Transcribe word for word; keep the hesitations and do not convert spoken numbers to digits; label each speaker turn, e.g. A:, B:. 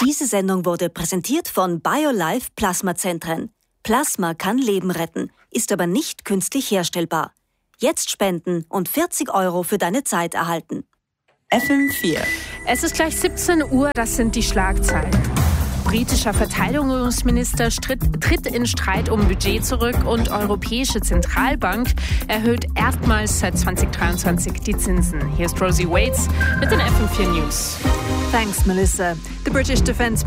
A: Diese Sendung wurde präsentiert von BioLife Plasmazentren. Plasma kann Leben retten, ist aber nicht künstlich herstellbar. Jetzt spenden und vierzig Euro für deine Zeit erhalten.
B: F M vier.
C: Es ist gleich siebzehn Uhr, das sind die Schlagzeilen. Britischer Verteidigungsminister stritt, tritt in Streit um Budget zurück und Europäische Zentralbank erhöht erstmals seit zwanzig dreiundzwanzig die Zinsen. Hier ist Rosie Waits mit den F M vier News.
D: Thanks, Melissa. The British Defence